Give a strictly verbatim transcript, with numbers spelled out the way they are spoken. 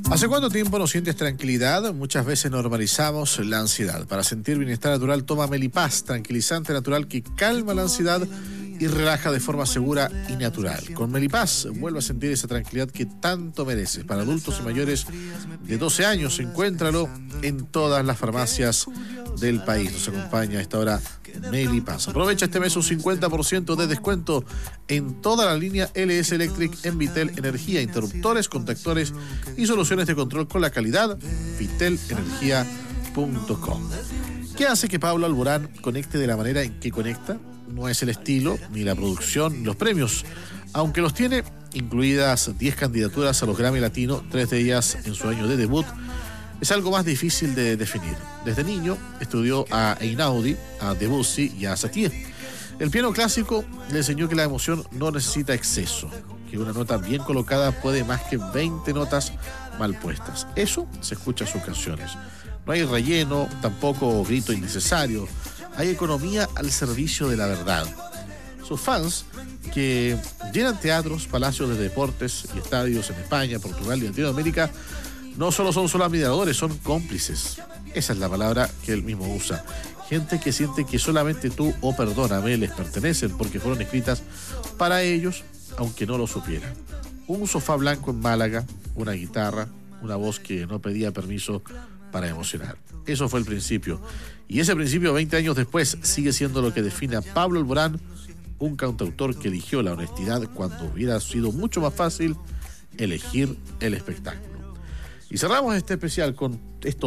¿Hace cuánto tiempo no sientes tranquilidad? Muchas veces normalizamos la ansiedad. Para sentir bienestar natural, toma Melipaz, tranquilizante natural que calma la ansiedad y relaja de forma segura y natural. Con Melipaz vuelve a sentir esa tranquilidad que tanto mereces. Para adultos y mayores de doce años, encuéntralo en todas las farmacias del país. Nos acompaña a esta hora Melipaz. Aprovecha este mes un cincuenta por ciento de descuento en toda la línea L S Electric en Vitel Energía, interruptores, contactores y soluciones de control con la calidad. vitel energía punto com. ¿Qué hace que Pablo Alborán conecte de la manera en que conecta? No es el estilo, ni la producción, ni los premios, aunque los tiene, incluidas diez candidaturas a los Grammy Latino, tres de ellas en su año de debut. Es algo más difícil de definir. Desde niño estudió a Einaudi, a Debussy y a Satie. El piano clásico le enseñó que la emoción no necesita exceso, que una nota bien colocada puede más que veinte notas mal puestas. Eso se escucha en sus canciones. No hay relleno, tampoco grito innecesario. Hay economía al servicio de la verdad. Sus fans, que llenan teatros, palacios de deportes y estadios en España, Portugal y Latinoamérica, no solo son solo admiradores, son cómplices. Esa es la palabra que él mismo usa. Gente que siente que solamente tú o Perdóname les pertenecen porque fueron escritas para ellos, aunque no lo supieran. Un sofá blanco en Málaga, una guitarra, una voz que no pedía permiso para emocionar. Eso fue el principio. Y ese principio, veinte años después, sigue siendo lo que define a Pablo Alborán, un cantautor que eligió la honestidad cuando hubiera sido mucho más fácil elegir el espectáculo. Y cerramos este especial con esto.